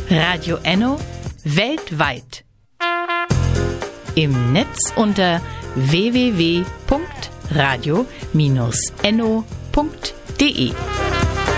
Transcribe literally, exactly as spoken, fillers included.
Radio Enno weltweit. Im Netz unter w w w punkt radio Bindestrich enno punkt de.